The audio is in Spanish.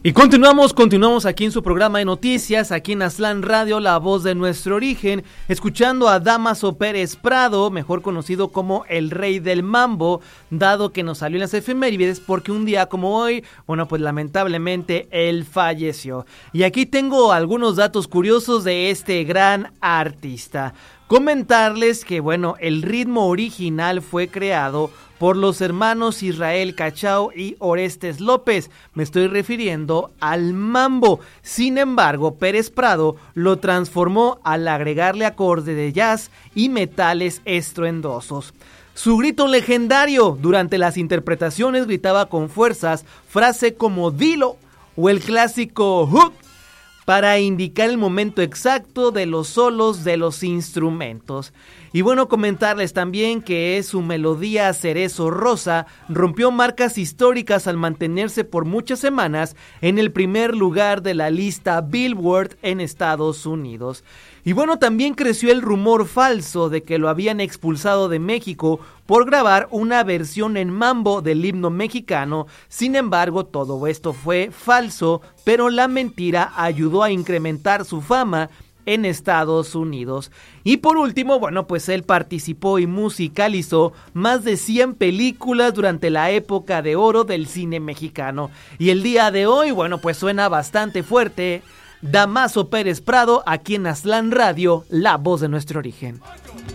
Y continuamos aquí en su programa de noticias, aquí en Aztlán Radio, la voz de nuestro origen, escuchando a Dámaso Pérez Prado, mejor conocido como el Rey del Mambo, dado que nos salió en las efemérides porque un día como hoy, bueno, pues lamentablemente él falleció. Y aquí tengo algunos datos curiosos de este gran artista. Comentarles que, bueno, el ritmo original fue creado por los hermanos Israel Cachao y Orestes López. Me estoy refiriendo al mambo. Sin embargo, Pérez Prado lo transformó al agregarle acordes de jazz y metales estruendosos. Su grito legendario durante las interpretaciones gritaba con fuerzas frase como "dilo" o el clásico "hook", para indicar el momento exacto de los solos de los instrumentos. Y bueno, comentarles también que su melodía Cerezo Rosa rompió marcas históricas al mantenerse por muchas semanas en el primer lugar de la lista Billboard en Estados Unidos. Y bueno, también creció el rumor falso de que lo habían expulsado de México por grabar una versión en mambo del himno mexicano. Sin embargo, todo esto fue falso, pero la mentira ayudó a incrementar su fama en Estados Unidos. Y por último, bueno, pues él participó y musicalizó más de 100 películas durante la época de oro del cine mexicano. Y el día de hoy, bueno, pues suena bastante fuerte Dámaso Pérez Prado aquí en Aztlán Radio, la voz de nuestro origen.